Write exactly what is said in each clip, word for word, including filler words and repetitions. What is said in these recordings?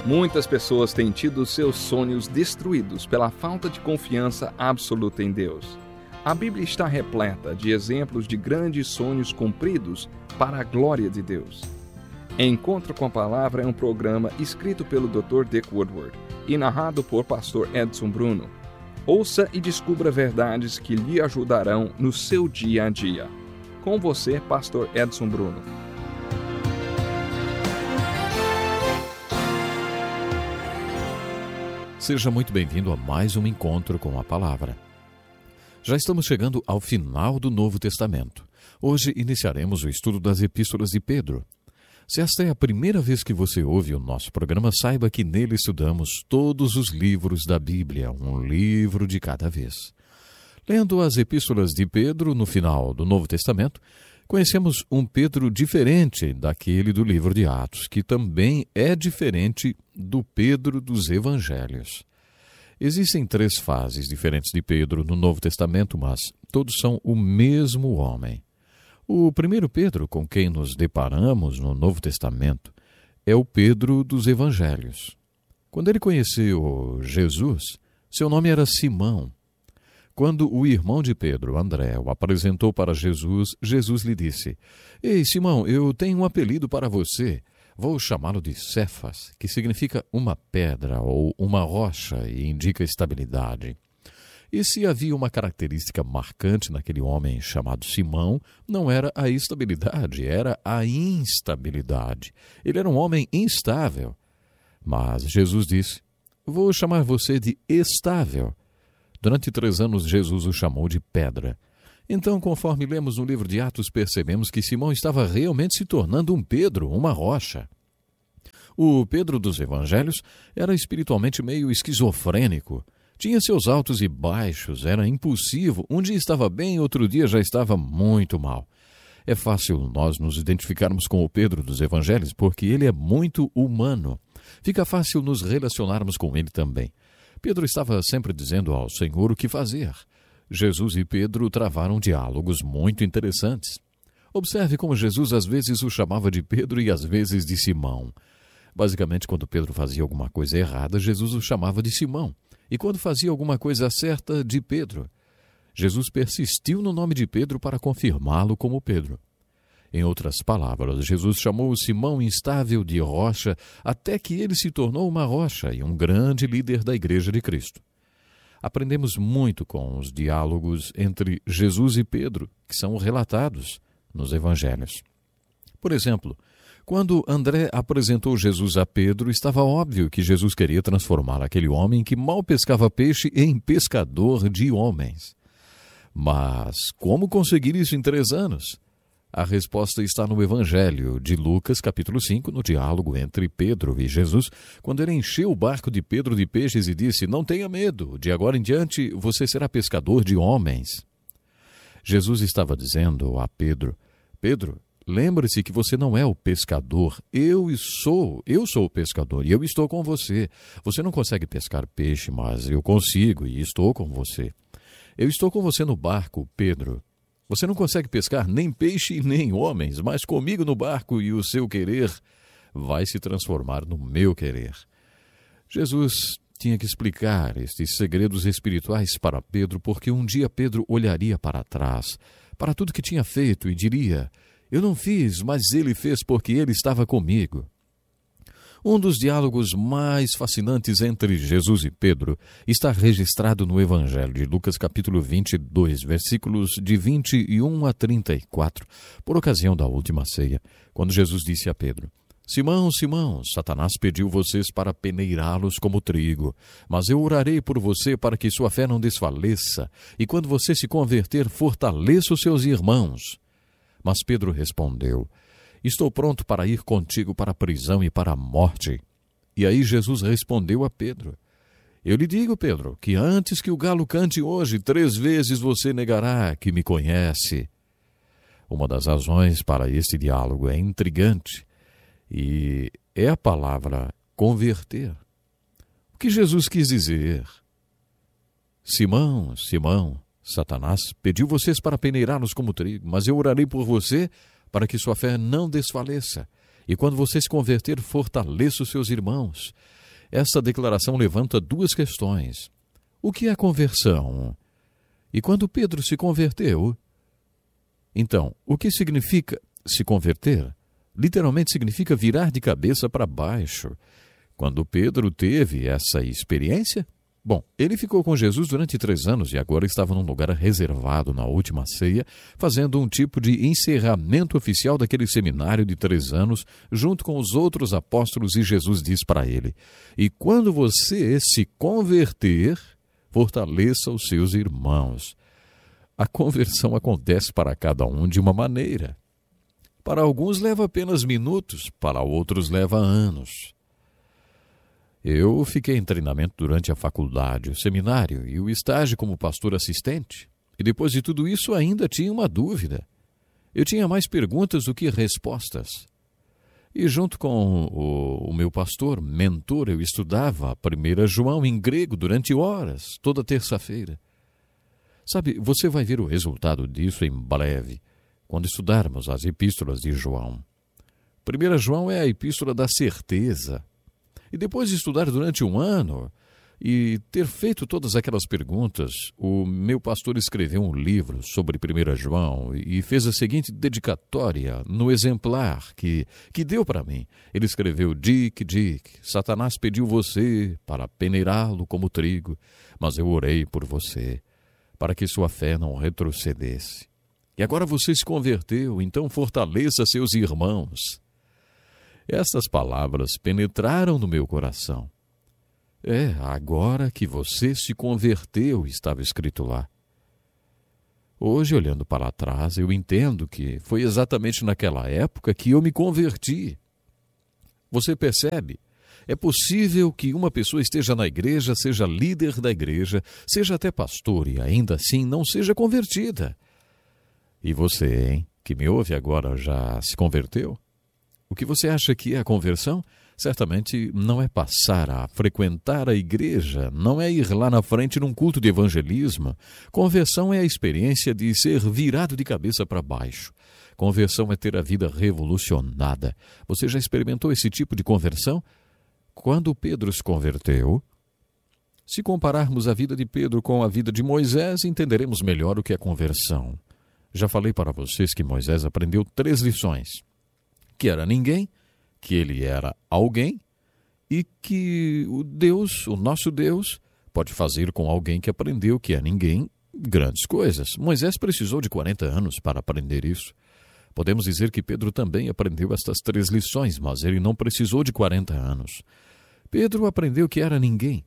Muitas pessoas têm tido seus sonhos destruídos pela falta de confiança absoluta em Deus. A Bíblia está repleta de exemplos de grandes sonhos cumpridos para a glória de Deus. Encontro com a Palavra é um programa escrito pelo doutor Dick Woodward e narrado por pastor Edson Bruno. Ouça e descubra verdades que lhe ajudarão no seu dia a dia. Com você, pastor Edson Bruno. Seja muito bem-vindo a mais um encontro com a Palavra. Já estamos chegando ao final do Novo Testamento. Hoje iniciaremos o estudo das Epístolas de Pedro. Se esta é a primeira vez que você ouve o nosso programa, saiba que nele estudamos todos os livros da Bíblia, um livro de cada vez. Lendo as Epístolas de Pedro, no final do Novo Testamento, conhecemos um Pedro diferente daquele do livro de Atos, que também é diferente do Pedro dos Evangelhos. Existem três fases diferentes de Pedro no Novo Testamento, mas todos são o mesmo homem. O primeiro Pedro com quem nos deparamos no Novo Testamento é o Pedro dos Evangelhos. Quando ele conheceu Jesus, seu nome era Simão. Quando o irmão de Pedro, André, o apresentou para Jesus, Jesus lhe disse: Ei, Simão, eu tenho um apelido para você. Vou chamá-lo de Cefas, que significa uma pedra ou uma rocha e indica estabilidade. E se havia uma característica marcante naquele homem chamado Simão, não era a estabilidade, era a instabilidade. Ele era um homem instável. Mas Jesus disse: Vou chamar você de estável. Durante três anos, Jesus o chamou de pedra. Então, conforme lemos no livro de Atos, percebemos que Simão estava realmente se tornando um Pedro, uma rocha. O Pedro dos Evangelhos era espiritualmente meio esquizofrênico. Tinha seus altos e baixos, era impulsivo. Um dia estava bem, outro dia já estava muito mal. É fácil nós nos identificarmos com o Pedro dos Evangelhos porque ele é muito humano. Fica fácil nos relacionarmos com ele também. Pedro estava sempre dizendo ao Senhor o que fazer. Jesus e Pedro travaram diálogos muito interessantes. Observe como Jesus às vezes o chamava de Pedro e às vezes de Simão. Basicamente, quando Pedro fazia alguma coisa errada, Jesus o chamava de Simão. E quando fazia alguma coisa certa, de Pedro. Jesus persistiu no nome de Pedro para confirmá-lo como Pedro. Em outras palavras, Jesus chamou Simão instável de rocha até que ele se tornou uma rocha e um grande líder da Igreja de Cristo. Aprendemos muito com os diálogos entre Jesus e Pedro, que são relatados nos Evangelhos. Por exemplo, quando André apresentou Jesus a Pedro, estava óbvio que Jesus queria transformar aquele homem que mal pescava peixe em pescador de homens. Mas como conseguir isso em três anos? A resposta está no Evangelho de Lucas, capítulo cinco, no diálogo entre Pedro e Jesus, quando ele encheu o barco de Pedro de peixes e disse: Não tenha medo, de agora em diante você será pescador de homens. Jesus estava dizendo a Pedro: Pedro, lembre-se que você não é o pescador, eu sou, eu sou o pescador e eu estou com você. Você não consegue pescar peixe, mas eu consigo e estou com você. Eu estou com você no barco, Pedro. Você não consegue pescar nem peixe nem homens, mas comigo no barco e o seu querer vai se transformar no meu querer. Jesus tinha que explicar estes segredos espirituais para Pedro, porque um dia Pedro olharia para trás, para tudo que tinha feito e diria: Eu não fiz, mas ele fez porque ele estava comigo. Um dos diálogos mais fascinantes entre Jesus e Pedro está registrado no Evangelho de Lucas, capítulo vinte e dois, versículos de vinte e um a trinta e quatro, por ocasião da última ceia, quando Jesus disse a Pedro: Simão, Simão, Satanás pediu vocês para peneirá-los como trigo, mas eu orarei por você para que sua fé não desfaleça, e quando você se converter, fortaleça os seus irmãos. Mas Pedro respondeu: Estou pronto para ir contigo para a prisão e para a morte. E aí Jesus respondeu a Pedro: Eu lhe digo, Pedro, que antes que o galo cante hoje, três vezes você negará que me conhece. Uma das razões para este diálogo é intrigante e é a palavra converter. O que Jesus quis dizer? Simão, Simão, Satanás pediu vocês para peneirá-los como trigo, mas eu orarei por você para que sua fé não desfaleça. E quando você se converter, fortaleça os seus irmãos. Essa declaração levanta duas questões. O que é conversão? E quando Pedro se converteu? Então, o que significa se converter? Literalmente significa virar de cabeça para baixo. Quando Pedro teve essa experiência, bom, ele ficou com Jesus durante três anos e agora estava num lugar reservado na última ceia, fazendo um tipo de encerramento oficial daquele seminário de três anos, junto com os outros apóstolos, e Jesus diz para ele: e quando você se converter, fortaleça os seus irmãos. A conversão acontece para cada um de uma maneira. Para alguns leva apenas minutos, para outros leva anos. Eu fiquei em treinamento durante a faculdade, o seminário e o estágio como pastor assistente. E depois de tudo isso ainda tinha uma dúvida. Eu tinha mais perguntas do que respostas. E junto com o, o meu pastor, mentor, eu estudava primeiro João em grego durante horas, toda terça-feira. Sabe, você vai ver o resultado disso em breve, quando estudarmos as epístolas de João. primeiro João é a epístola da certeza. E depois de estudar durante um ano e ter feito todas aquelas perguntas, o meu pastor escreveu um livro sobre primeiro João e fez a seguinte dedicatória no exemplar que, que deu para mim. Ele escreveu: Dick, Dick, Satanás pediu você para peneirá-lo como trigo, mas eu orei por você, para que sua fé não retrocedesse. E agora você se converteu, então fortaleça seus irmãos. Estas palavras penetraram no meu coração. É, agora que você se converteu, estava escrito lá. Hoje, olhando para trás, eu entendo que foi exatamente naquela época que eu me converti. Você percebe? É possível que uma pessoa esteja na igreja, seja líder da igreja, seja até pastor e ainda assim não seja convertida. E você, hein, que me ouve agora, já se converteu? O que você acha que é a conversão? Certamente não é passar a frequentar a igreja, não é ir lá na frente num culto de evangelismo. Conversão é a experiência de ser virado de cabeça para baixo. Conversão é ter a vida revolucionada. Você já experimentou esse tipo de conversão? Quando Pedro se converteu, se compararmos a vida de Pedro com a vida de Moisés, entenderemos melhor o que é conversão. Já falei para vocês que Moisés aprendeu três lições: que era ninguém, que ele era alguém e que o Deus, o nosso Deus, pode fazer com alguém que aprendeu que é ninguém grandes coisas. Moisés precisou de quarenta anos para aprender isso. Podemos dizer que Pedro também aprendeu estas três lições, mas ele não precisou de quarenta anos. Pedro aprendeu que era ninguém.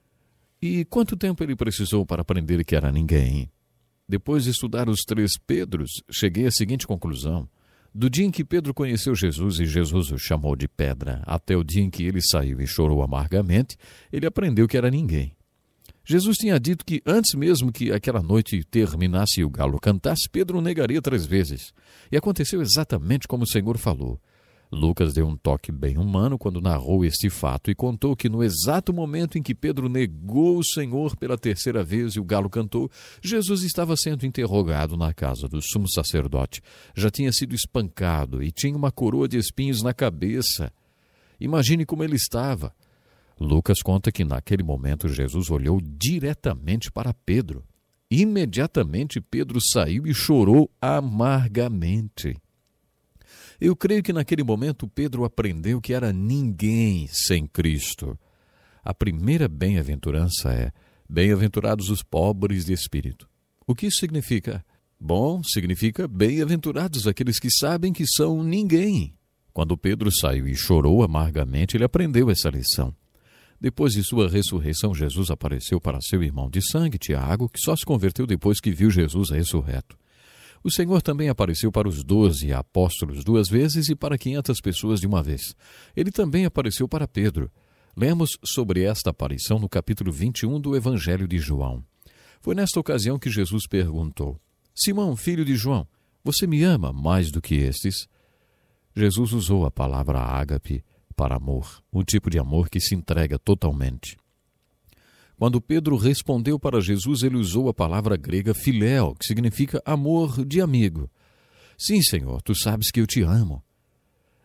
E quanto tempo ele precisou para aprender que era ninguém? Depois de estudar os três Pedros, cheguei à seguinte conclusão: do dia em que Pedro conheceu Jesus e Jesus o chamou de pedra, até o dia em que ele saiu e chorou amargamente, ele aprendeu que era ninguém. Jesus tinha dito que antes mesmo que aquela noite terminasse e o galo cantasse, Pedro o negaria três vezes. E aconteceu exatamente como o Senhor falou. Lucas deu um toque bem humano quando narrou este fato e contou que no exato momento em que Pedro negou o Senhor pela terceira vez e o galo cantou, Jesus estava sendo interrogado na casa do sumo sacerdote. Já tinha sido espancado e tinha uma coroa de espinhos na cabeça. Imagine como ele estava. Lucas conta que naquele momento Jesus olhou diretamente para Pedro. Imediatamente Pedro saiu e chorou amargamente. Eu creio que naquele momento Pedro aprendeu que era ninguém sem Cristo. A primeira bem-aventurança é: bem-aventurados os pobres de espírito. O que isso significa? Bom, significa bem-aventurados aqueles que sabem que são ninguém. Quando Pedro saiu e chorou amargamente, ele aprendeu essa lição. Depois de sua ressurreição, Jesus apareceu para seu irmão de sangue, Tiago, que só se converteu depois que viu Jesus ressurreto. O Senhor também apareceu para os doze apóstolos duas vezes e para quinhentas pessoas de uma vez. Ele também apareceu para Pedro. Lemos sobre esta aparição no capítulo vinte e um do Evangelho de João. Foi nesta ocasião que Jesus perguntou: Simão, filho de João, você me ama mais do que estes? Jesus usou a palavra ágape para amor, um tipo de amor que se entrega totalmente. Quando Pedro respondeu para Jesus, ele usou a palavra grega filéu, que significa amor de amigo. Sim, Senhor, tu sabes que eu te amo.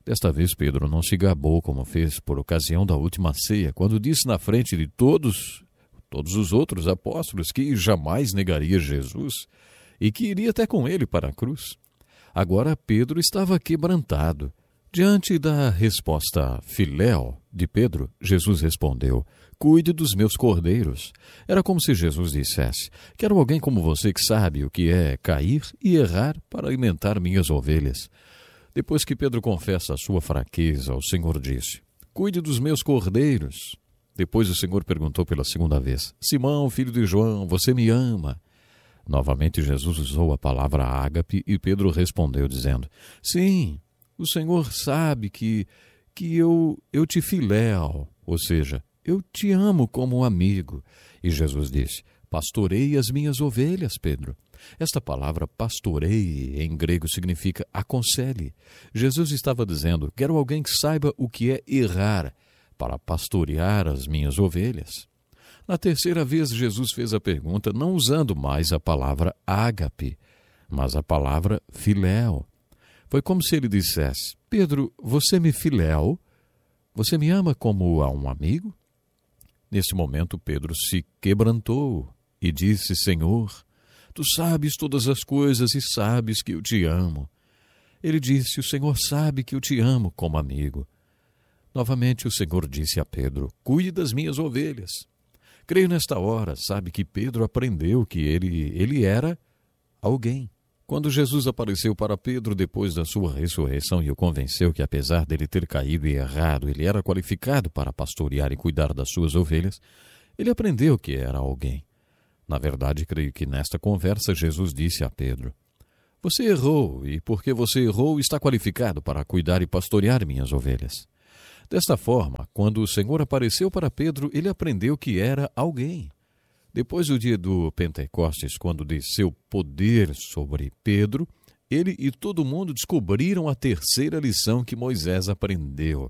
Desta vez Pedro não se gabou como fez por ocasião da última ceia, quando disse na frente de todos, todos os outros apóstolos que jamais negaria Jesus e que iria até com ele para a cruz. Agora Pedro estava quebrantado. Diante da resposta filéu de Pedro, Jesus respondeu: cuide dos meus cordeiros. Era como se Jesus dissesse: quero alguém como você que sabe o que é cair e errar para alimentar minhas ovelhas. Depois que Pedro confessa a sua fraqueza, o Senhor disse: cuide dos meus cordeiros. Depois o Senhor perguntou pela segunda vez: Simão, filho de João, você me ama? Novamente Jesus usou a palavra ágape e Pedro respondeu dizendo: sim, o Senhor sabe que, que eu, eu te filéu, ou seja, eu te amo como um amigo. E Jesus disse: pastorei as minhas ovelhas, Pedro. Esta palavra pastorei em grego significa aconselhe. Jesus estava dizendo: quero alguém que saiba o que é errar para pastorear as minhas ovelhas. Na terceira vez, Jesus fez a pergunta não usando mais a palavra ágape, mas a palavra filéu. Foi como se ele dissesse: Pedro, você me filéu? Você me ama como a um amigo? Nesse momento, Pedro se quebrantou e disse: Senhor, tu sabes todas as coisas e sabes que eu te amo. Ele disse: o Senhor sabe que eu te amo como amigo. Novamente o Senhor disse a Pedro: cuide das minhas ovelhas. Creio nesta hora, sabe, que Pedro aprendeu que ele, ele era alguém. Quando Jesus apareceu para Pedro depois da sua ressurreição e o convenceu que, apesar dele ter caído e errado, ele era qualificado para pastorear e cuidar das suas ovelhas, ele aprendeu que era alguém. Na verdade, creio que nesta conversa Jesus disse a Pedro: você errou, e porque você errou, está qualificado para cuidar e pastorear minhas ovelhas. Desta forma, quando o Senhor apareceu para Pedro, ele aprendeu que era alguém. Depois do dia do Pentecostes, quando desceu poder sobre Pedro, ele e todo mundo descobriram a terceira lição que Moisés aprendeu.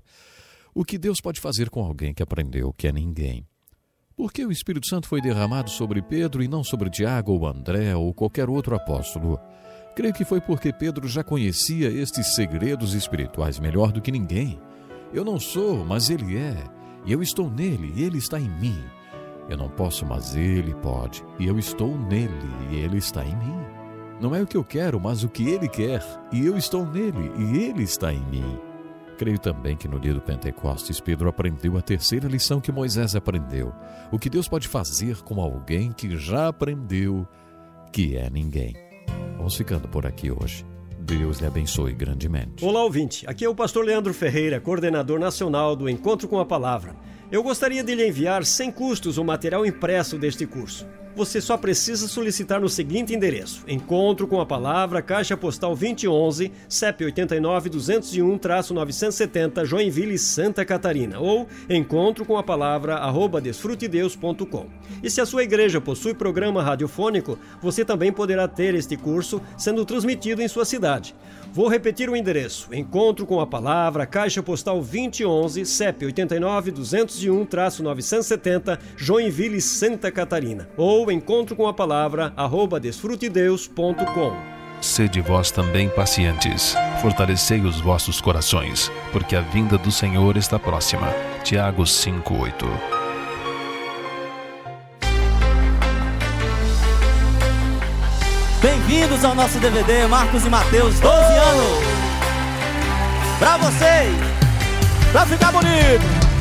O que Deus pode fazer com alguém que aprendeu que é ninguém? Por que o Espírito Santo foi derramado sobre Pedro e não sobre Tiago ou André ou qualquer outro apóstolo? Creio que foi porque Pedro já conhecia estes segredos espirituais melhor do que ninguém. Eu não sou, mas ele é. E eu estou nele e ele está em mim. Eu não posso, mas ele pode. E eu estou nele e ele está em mim. Não é o que eu quero, mas o que ele quer. E eu estou nele e ele está em mim. Creio também que no dia do Pentecostes, Pedro aprendeu a terceira lição que Moisés aprendeu. O que Deus pode fazer com alguém que já aprendeu que é ninguém. Vamos ficando por aqui hoje. Deus lhe abençoe grandemente. Olá, ouvinte. Aqui é o pastor Leandro Ferreira, coordenador nacional do Encontro com a Palavra. Eu gostaria de lhe enviar sem custos o material impresso deste curso. Você só precisa solicitar no seguinte endereço: Encontro com a Palavra, Caixa Postal vinte e onze, C E P oito nove, duzentos e um, novecentos e setenta, Joinville, Santa Catarina, ou encontro com a palavra arroba desfrutedeus ponto com. E se a sua igreja possui programa radiofônico, você também poderá ter este curso sendo transmitido em sua cidade. Vou repetir o endereço: Encontro com a Palavra, Caixa Postal vinte e onze, C E P oito nove, duzentos e um, novecentos e setenta, Joinville, Santa Catarina, ou encontro com a palavra arroba desfrutedeus ponto com. Sede vós também pacientes, fortalecei os vossos corações, porque a vinda do Senhor está próxima. Tiago cinco, oito. Bem-vindos ao nosso D V D Marcos e Mateus, doze anos. Pra vocês, pra ficar bonito.